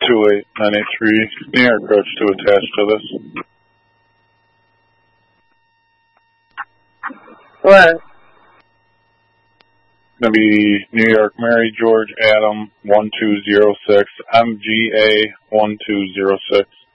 28983, New York Approach 2 attached to this. What? Going to be New York Mary George Adam 1206, MGA 1206.